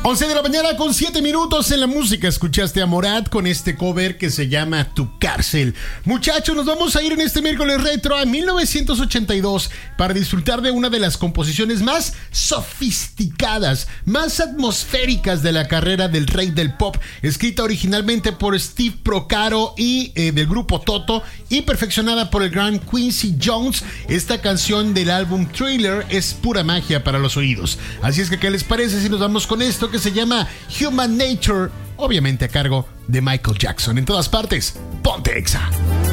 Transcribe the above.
11 de la mañana con 7 minutos en la música. Escuchaste a Morat con este cover que se llama Tu Cárcel. Muchachos, nos vamos a ir en este miércoles retro a 1982 para disfrutar de una de las composiciones más sofisticadas, más atmosféricas de la carrera del rey del pop, escrita originalmente por Steve Procaro y del grupo Toto y perfeccionada por el gran Quincy Jones. Esta canción del álbum Thriller es pura magia para los oídos. Así es que, ¿qué les parece si nos vamos con esto que se llama Human Nature? Obviamente a cargo de Michael Jackson. En todas partes, ponte Exa.